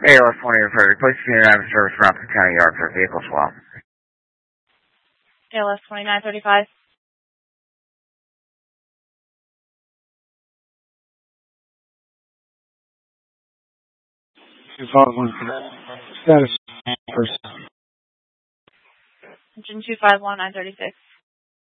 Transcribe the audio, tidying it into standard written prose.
ALS 20 referred. Please continue to have service around the county yard for vehicle swap. ALS 2935. Status first. Engine 251936.